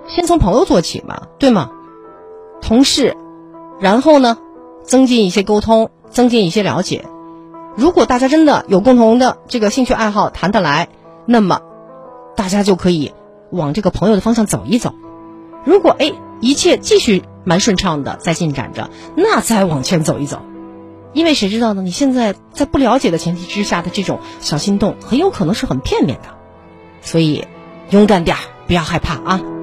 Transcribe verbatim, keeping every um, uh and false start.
先从朋友做起嘛，对吗？同事，然后呢，增进一些沟通，增进一些了解。如果大家真的有共同的这个兴趣爱好，谈得来，那么大家就可以往这个朋友的方向走一走。如果哎一切继续蛮顺畅的在进展着，那再往前走一走。因为谁知道呢？你现在在不了解的前提之下的这种小心动，很有可能是很片面的。所以勇敢点，不要害怕啊。